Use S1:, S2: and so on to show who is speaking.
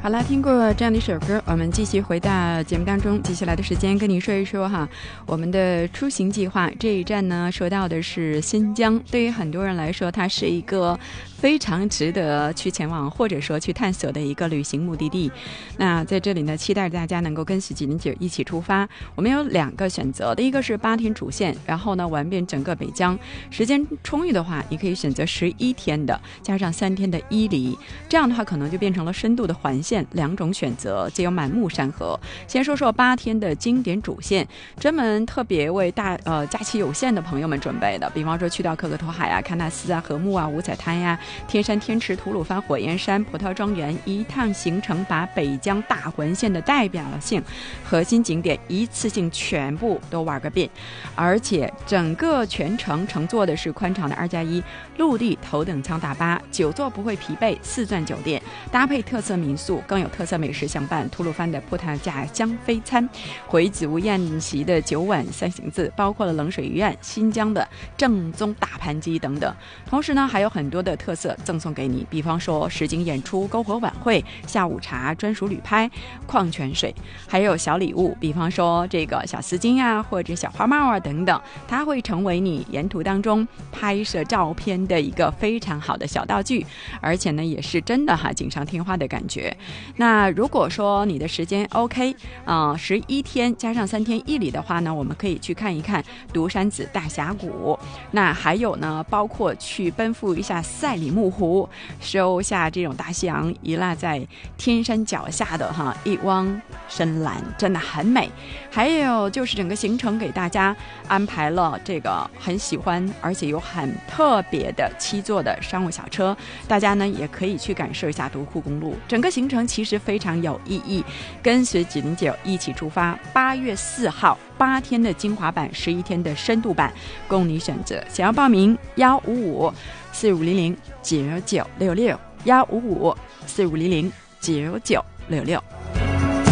S1: 好了，听过这样的一首歌，我们继续回到节目当中。接下来的时间跟你说一说哈，我们的出行计划。这一站呢，说到的是新疆。对于很多人来说，它是一个非常值得去前往或者说去探索的一个旅行目的地。那在这里呢，期待大家能够跟随909一起出发。我们有2个选择，第一个是8天主线，然后呢玩遍整个北疆。时间充裕的话，你可以选择11天的，加上3天的伊犁。这样的话，可能就变成了深度的环线，2种选择，皆有满目山河。先说说8天的经典主线，专门特别为假期有限的朋友们准备的，比方说去到可可托海啊、喀纳斯啊、禾木啊、五彩滩呀、天山、天池、吐鲁番、火焰山、葡萄庄园，一趟行程把北疆大环线的代表性核心景点一次性全部都玩个遍，而且整个全程乘坐的是宽敞的2+1陆地头等舱大巴，9座不会疲惫，4钻酒店搭配特色民宿，更有特色美食相伴。吐鲁番的葡萄架香飞餐，回族宴席的9碗3行字，包括了冷水鱼案、新疆的正宗大盘鸡等等。同时呢，还有很多的特色赠送给你，比方说实景演出、篝火晚会、下午茶、专属旅拍、矿泉水，还有小礼物，比方说这个小丝巾啊，或者小花帽啊等等，它会成为你沿途当中拍摄照片的一个非常好的小道具，而且呢也是真的锦上添花的感觉。那如果说你的时间 OK 11天加上3天伊犁的话呢，我们可以去看一看独山子大峡谷，那还有呢包括去奔赴一下赛里木湖，收下这种大西洋一落在天山脚下的一汪深蓝，真的很美。还有就是整个行程给大家安排了这个很喜欢而且有很特别的7座的商务小车，大家呢也可以去感受一下独库公路。整个行程其实非常有意义，跟随909一起出发。8月4号8天的精华版，11天的深度版供你选择。想要报名15545009966 15545009966。